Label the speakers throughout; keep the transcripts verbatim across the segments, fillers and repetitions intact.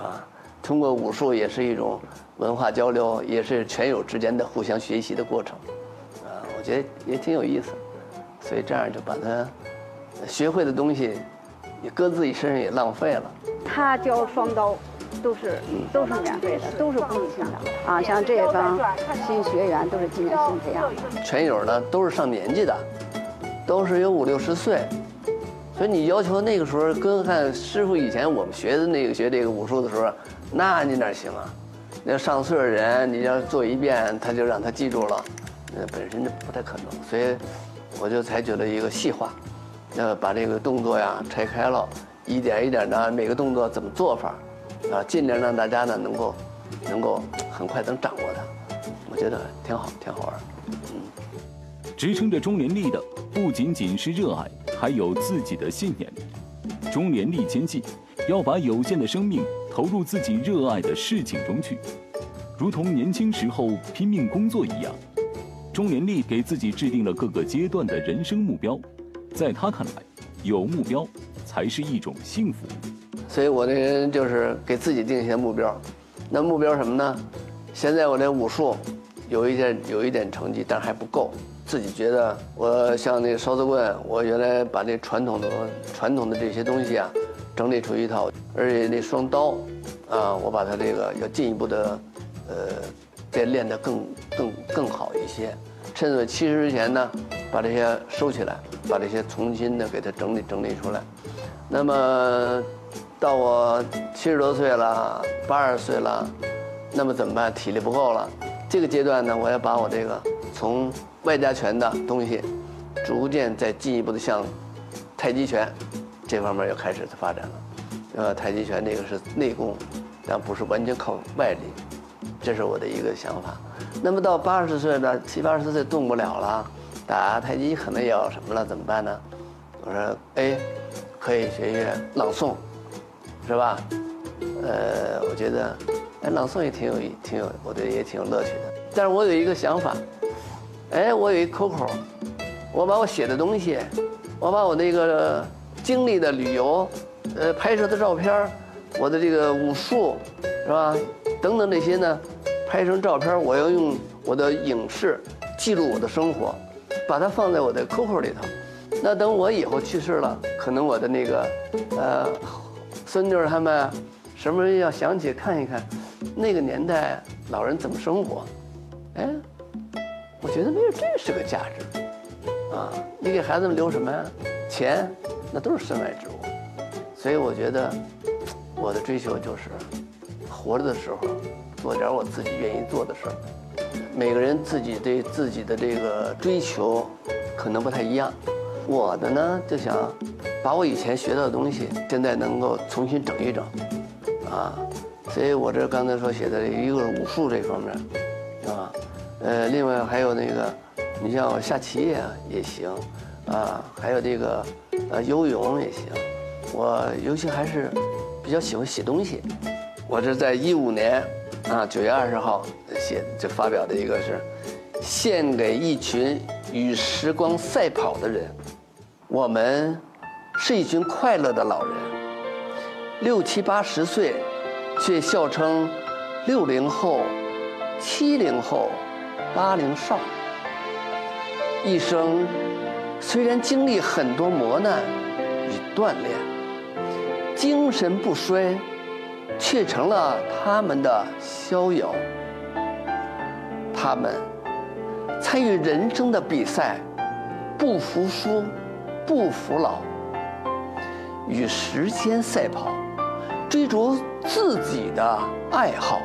Speaker 1: 啊，通过武术也是一种文化交流，也是拳友之间的互相学习的过程，啊，我觉得也挺有意思，所以这样就把他学会的东西，也搁自己身上也浪费了。
Speaker 2: 他教双刀，都是都是免费的，都是公益性的啊。像这帮新学员都是今年新培养的。
Speaker 1: 拳友呢都是上年纪的，都是有五六十岁，所以你要求那个时候跟看师傅以前我们学的那个学这个武术的时候，那你哪行啊？那上岁数人你要做一遍，他就让他记住了，那本身就不太可能。所以我就采取了一个细化，要把这个动作呀拆开了，一点一点的每个动作怎么做法，啊，尽量让大家呢能够能够很快能掌握它，我觉得挺好，挺好玩。嗯，
Speaker 3: 支撑着钟连力的不仅仅是热爱，还有自己的信念。钟连力坚信，要把有限的生命投入自己热爱的事情中去，如同年轻时候拼命工作一样。钟连力给自己制定了各个阶段的人生目标，在他看来，有目标才是一种幸福。
Speaker 1: 所以我这人就是给自己定一些目标，那目标什么呢？现在我这武术有一点有一点成绩，但还不够。自己觉得我像那烧瓷棍，我原来把这传统的传统的这些东西啊，整理出一套，而且那双刀，啊，我把它这个要进一步的，呃，再练得更更更好一些。趁着七十之前呢，把这些收起来，把这些重新的给它整理整理出来。那么到我七十多岁了，八十岁了，那么怎么办？体力不够了。这个阶段呢，我要把我这个从外家拳的东西，逐渐再进一步的向太极拳这方面又开始发展了。呃，太极拳这个是内功，但不是完全靠外力，这是我的一个想法。那么到八十岁了，七八十岁动不了了，打太极可能也要什么了，怎么办呢？我说，哎，可以学学朗诵，是吧？呃，我觉得，哎，朗诵也挺有挺有，我觉得也挺有乐趣的。但是我有一个想法，哎，我有一口口，我把我写的东西，我把我那个经历的旅游，呃，拍摄的照片，我的这个武术，是吧？等等这些呢，拍成照片，我要用我的影视记录我的生活，把它放在我的口口里头。那等我以后去世了，可能我的那个，呃，孙女儿他们什么时候要想起看一看，那个年代老人怎么生活，哎，我觉得没有，这是个价值，啊，你给孩子们留什么呀？钱，那都是身外之物，所以我觉得我的追求就是活着的时候做点我自己愿意做的事儿。每个人自己对自己的这个追求可能不太一样。我的呢，就想把我以前学到的东西，现在能够重新整一整，啊，所以我这刚才说写的一个武术这方面，啊，呃，另外还有那个，你像我下棋也也行，啊，还有这个，呃，游泳也行。我尤其还是比较喜欢写东西。我这在一五年，啊，九月二十号写就发表的一个是，献给一群与时光赛跑的人。我们是一群快乐的老人，六七八十岁，却笑称六零后、七零后、八零少。一生虽然经历很多磨难与锻炼，精神不衰，却成了他们的逍遥。他们参与人生的比赛，不服输，不服老，与时间赛跑，追逐自己的爱好。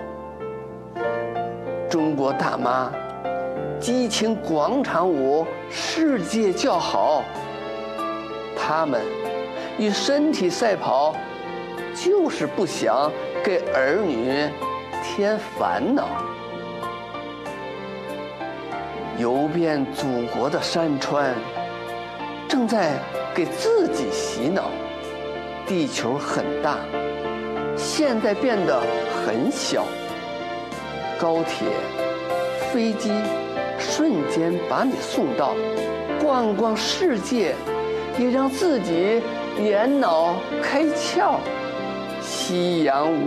Speaker 1: 中国大妈激情广场舞世界叫好，他们与身体赛跑，就是不想给儿女添烦恼。游遍祖国的山川，正在给自己洗脑。地球很大，现在变得很小。高铁、飞机瞬间把你送到，逛逛世界，也让自己眼脑开窍。夕阳